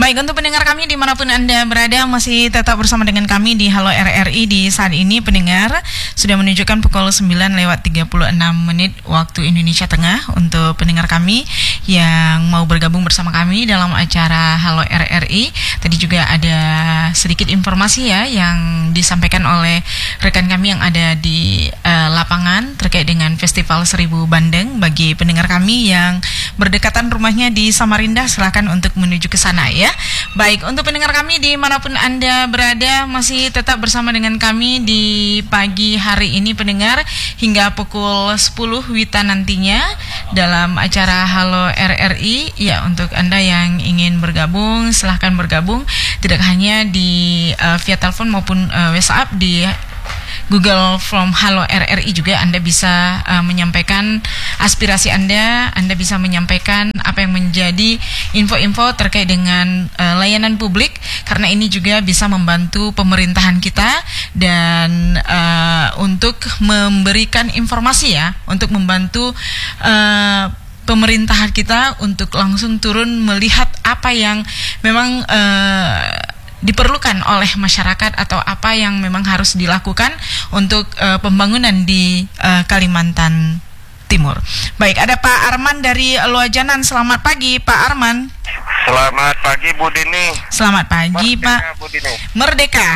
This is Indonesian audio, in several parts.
Baik, untuk pendengar kami dimanapun Anda berada, masih tetap bersama dengan kami di Halo RRI. Di saat ini pendengar sudah menunjukkan pukul 9:36 waktu Indonesia Tengah. Untuk pendengar kami yang mau bergabung bersama kami dalam acara Halo RRI, tadi juga ada sedikit informasi ya yang disampaikan oleh rekan kami yang ada di lapangan terkait dengan Festival Seribu Bandeng. Bagi pendengar kami yang berdekatan rumahnya di Samarinda, silakan untuk menuju ke sana ya. Baik, untuk pendengar kami dimanapun Anda berada, masih tetap bersama dengan kami di pagi hari ini pendengar, hingga pukul 10 WITA nantinya dalam acara Halo RRI. Ya, untuk Anda yang ingin bergabung, silahkan bergabung, tidak hanya di via telepon maupun WhatsApp. Di Google Form Halo RRI juga Anda bisa menyampaikan aspirasi Anda bisa menyampaikan apa yang menjadi info-info terkait dengan layanan publik, karena ini juga bisa membantu pemerintahan kita dan untuk memberikan informasi ya, untuk membantu pemerintahan kita untuk langsung turun melihat apa yang memang diperlukan oleh masyarakat atau apa yang memang harus dilakukan untuk pembangunan di Kalimantan Timur. Baik, ada Pak Arman dari Loajanan. Selamat pagi Pak Arman. Selamat pagi Bu Dini. Selamat pagi Merdeka, Pak. Bu Dini. Merdeka.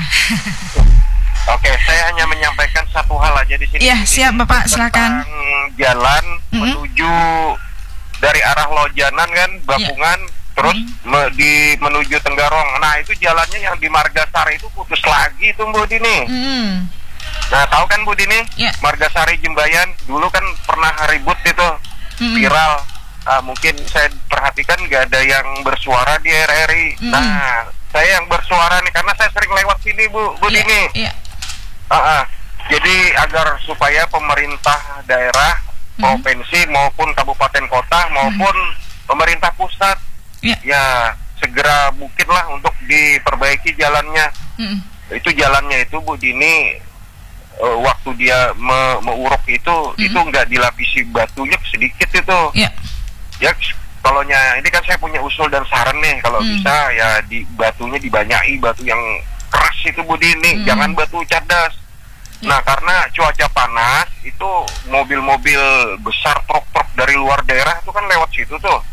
Oke, saya hanya menyampaikan satu hal aja di sini. Iya, siap Bapak, silakan. Jalan menuju dari arah Lojanan kan, Bakungan. Terus menuju Tenggarong. Nah, itu jalannya yang di Margasari itu putus lagi tuh Bu Dini. Nah, tahu kan Bu Dini? Margasari Jembayan dulu kan pernah ribut itu, viral. Mungkin saya perhatikan nggak ada yang bersuara di RRI. Nah, saya yang bersuara nih karena saya sering lewat sini Bu Dini. Jadi agar supaya pemerintah daerah, provinsi maupun kabupaten kota maupun pemerintah pusat ya segera mungkinlah untuk diperbaiki jalannya. Itu jalannya itu Bu Dini, waktu dia menguruk itu nggak dilapisi batunya sedikit itu. Ya kalau ini kan saya punya usul dan saran nih, kalau bisa ya batunya dibanyai batu yang keras itu Bu Dini, jangan batu cadas. Nah, karena cuaca panas itu mobil-mobil besar, truk-truk dari luar daerah itu kan lewat situ tuh.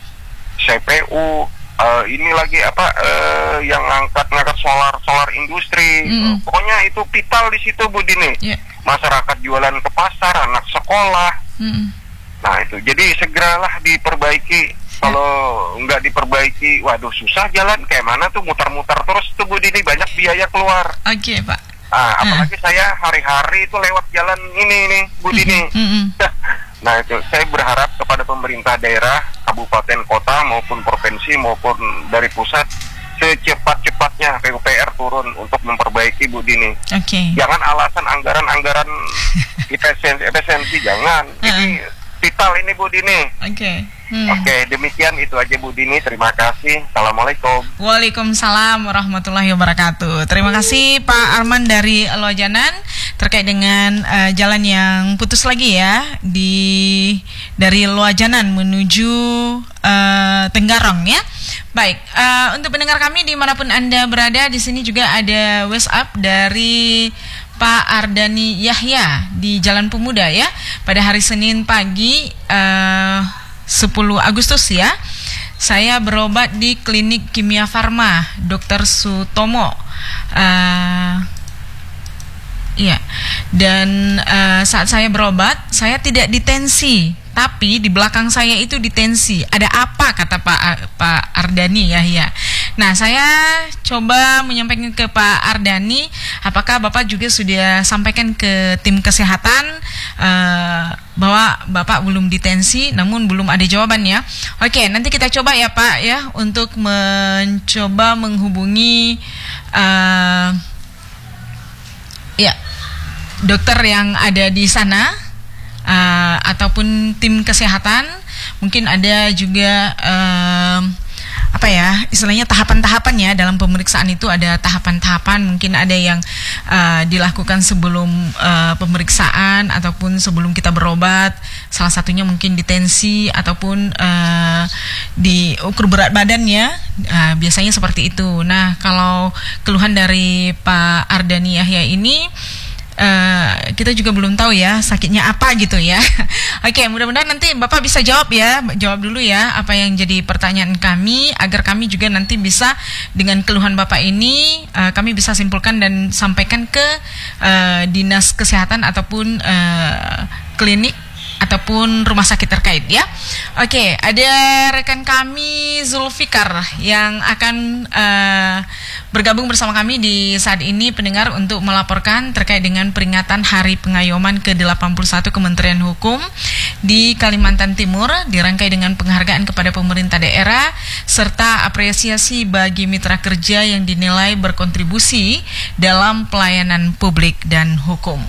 CPU, ini lagi yang ngangkat solar industri. Pokoknya itu vital di situ Bu Dini. Masyarakat jualan ke pasar, anak sekolah. Nah itu, jadi segeralah diperbaiki. Kalau nggak diperbaiki, waduh susah jalan. Kayak mana tuh, muter-muter terus tuh Bu Dini, banyak biaya keluar. Oke Pak. Apalagi saya hari-hari itu lewat jalan ini Bu Dini. Nah itu, saya berharap kepada pemerintah daerah, kabupaten, kota maupun provinsi maupun dari pusat, secepat-cepatnya PUPR turun untuk memperbaiki Bu Dini. Jangan alasan anggaran efisiensi, jangan. Ini vital ini Bu Dini. Oke, demikian itu aja Bu Dini. Terima kasih. Assalamualaikum. Waalaikumsalam warahmatullahi wabarakatuh. Terima kasih Pak Arman dari Lojanan terkait dengan jalan yang putus lagi ya dari Lojanan menuju Tenggarong ya. Baik, untuk pendengar kami dimanapun Anda berada, di sini juga ada WhatsApp dari Pak Ardani Yahya di Jalan Pemuda ya. Pada hari Senin pagi 10 Agustus ya, saya berobat di Klinik Kimia Farma Dr. Sutomo. Dan saat saya berobat, saya tidak ditensi, tapi di belakang saya itu ditensi. Ada apa, kata Pak Ardani Yahya. Nah, saya coba menyampaikan ke Pak Ardani, apakah Bapak juga sudah sampaikan ke tim kesehatan bahwa Bapak belum ditensi, namun belum ada jawabannya. Oke, nanti kita coba ya Pak ya, untuk mencoba menghubungi dokter yang ada di sana ataupun tim kesehatan. Mungkin ada juga istilahnya tahapan-tahapan ya, dalam pemeriksaan itu ada tahapan-tahapan, mungkin ada yang dilakukan sebelum pemeriksaan ataupun sebelum kita berobat, salah satunya mungkin ditensi ataupun diukur berat badannya, biasanya seperti itu. Nah, kalau keluhan dari Pak Ardani Yahya ini, kita juga belum tahu ya sakitnya apa gitu ya. Oke, mudah-mudahan nanti Bapak bisa jawab ya. Jawab dulu ya apa yang jadi pertanyaan kami, agar kami juga nanti bisa dengan keluhan Bapak ini kami bisa simpulkan dan sampaikan ke dinas kesehatan ataupun klinik ataupun rumah sakit terkait ya. Oke, ada rekan kami Zulfikar yang akan bergabung bersama kami di saat ini pendengar untuk melaporkan terkait dengan peringatan Hari Pengayoman ke-81 Kementerian Hukum di Kalimantan Timur, dirangkai dengan penghargaan kepada pemerintah daerah serta apresiasi bagi mitra kerja yang dinilai berkontribusi dalam pelayanan publik dan hukum.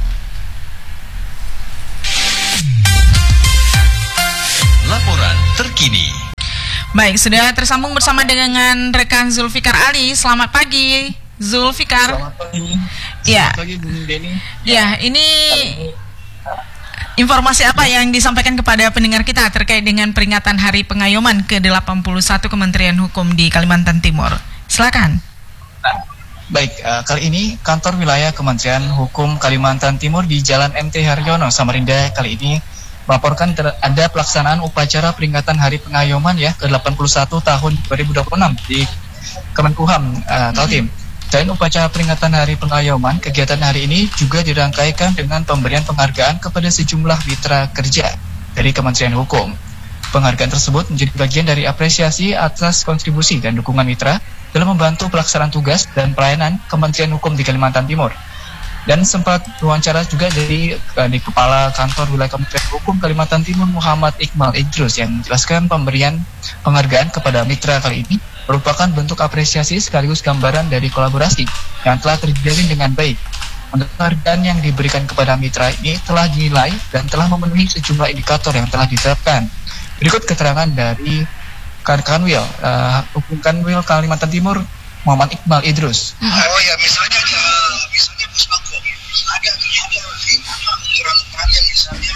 Laporan terkini. Baik, sudah tersambung bersama dengan rekan Zulfikar Ali. Selamat pagi, Zulfikar. Selamat pagi. Ya. Selamat pagi, Bu Deni. Ya, ini informasi apa yang disampaikan kepada pendengar kita terkait dengan peringatan Hari Pengayoman ke-81 Kementerian Hukum di Kalimantan Timur? Silakan. Baik, kali ini kantor wilayah Kementerian Hukum Kalimantan Timur di Jalan MT Haryono, Samarinda kali ini melaporkan ada pelaksanaan upacara peringatan Hari Pengayoman ya ke-81 tahun 2026 di Kemenkumham Kaltim. Dan upacara peringatan Hari Pengayoman, kegiatan hari ini juga dirangkaikan dengan pemberian penghargaan kepada sejumlah mitra kerja dari Kementerian Hukum. Penghargaan tersebut menjadi bagian dari apresiasi atas kontribusi dan dukungan mitra dalam membantu pelaksanaan tugas dan pelayanan Kementerian Hukum di Kalimantan Timur. Dan sempat wawancara juga dari Kepala Kantor Wilayah Kementerian Hukum Kalimantan Timur Muhammad Iqbal Idrus yang menjelaskan pemberian penghargaan kepada mitra kali ini merupakan bentuk apresiasi sekaligus gambaran dari kolaborasi yang telah terjalin dengan baik. Untuk penghargaan yang diberikan kepada mitra ini telah dinilai dan telah memenuhi sejumlah indikator yang telah ditetapkan. Berikut keterangan dari Kanwil Hukum Kanwil Kalimantan Timur Muhammad Iqbal Idrus. Oh ya, misalnya Pusbako, ada aturan-aturannya misalnya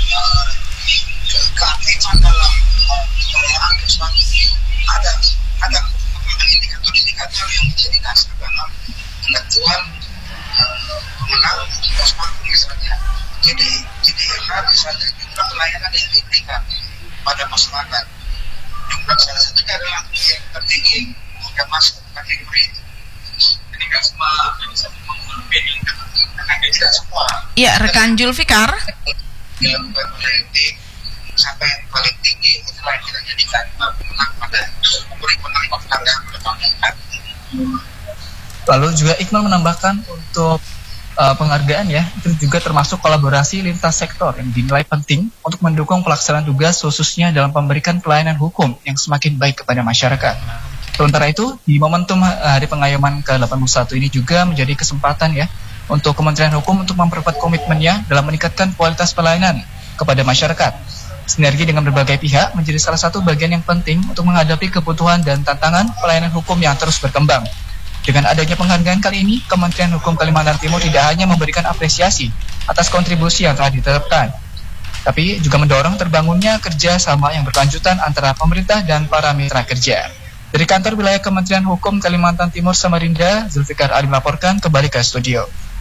keaktifan dalam pemeliharaan Pusbako ada indikator-indikator yang menjadi dasar dalam penentuan pemenang Pusbako misalnya. Jadi misalnya jumlah pelayanan yang diberikan pada masyarakat, jumlah salah satunya adalah yang tertinggi yang masuk kategori itu. Ini kan semua bisa mengumpulkan tidak semua. Iya, rekan Zulfikar. Dilakukan oleh tim sampai yang paling tinggi itulah yang kita jadikan pemenang pada penerima penghargaan pada tahun yang akan. Lalu juga Iqbal menambahkan untuk penghargaan ya, itu juga termasuk kolaborasi lintas sektor yang dinilai penting untuk mendukung pelaksanaan tugas khususnya dalam memberikan pelayanan hukum yang semakin baik kepada masyarakat. Sementara itu, di momentum Hari Pengayoman ke-81 ini juga menjadi kesempatan ya untuk Kementerian Hukum untuk memperkuat komitmennya dalam meningkatkan kualitas pelayanan kepada masyarakat. Sinergi dengan berbagai pihak menjadi salah satu bagian yang penting untuk menghadapi kebutuhan dan tantangan pelayanan hukum yang terus berkembang. Dengan adanya penghargaan kali ini, Kementerian Hukum Kalimantan Timur tidak hanya memberikan apresiasi atas kontribusi yang telah ditetapkan, tapi juga mendorong terbangunnya kerjasama yang berkelanjutan antara pemerintah dan para mitra kerja. Dari kantor wilayah Kementerian Hukum Kalimantan Timur Samarinda, Zulfikar Ali melaporkan kembali ke studio.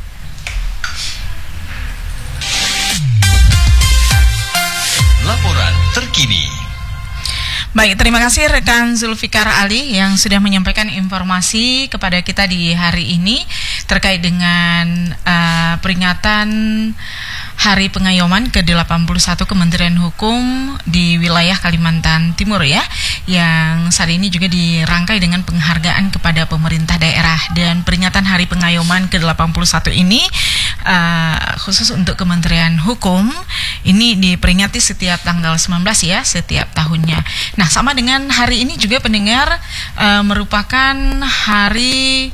Laporan terkini. Baik, terima kasih rekan Zulfikar Ali yang sudah menyampaikan informasi kepada kita di hari ini terkait dengan peringatan Hari Pengayoman ke-81 Kementerian Hukum di wilayah Kalimantan Timur ya, yang saat ini juga dirangkai dengan penghargaan kepada pemerintah daerah. Dan peringatan Hari Pengayoman ke-81 ini khusus untuk Kementerian Hukum ini diperingati setiap tanggal 19 ya, setiap tahunnya. Nah, sama dengan hari ini juga pendengar merupakan hari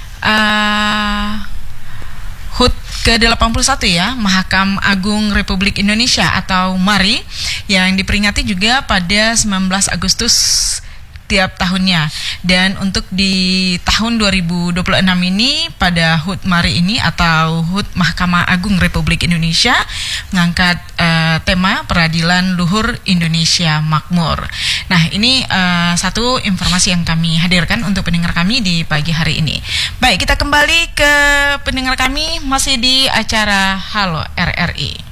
HUT ke-81 ya, Mahkamah Agung Republik Indonesia atau MARI, yang diperingati juga pada 19 Agustus tiap tahunnya. Dan untuk di tahun 2026 ini pada HUT MARI ini atau HUT Mahkamah Agung Republik Indonesia mengangkat tema Peradilan Luhur Indonesia Makmur. Nah, ini satu informasi yang kami hadirkan untuk pendengar kami di pagi hari ini. Baik, kita kembali ke pendengar kami masih di acara Halo RRI.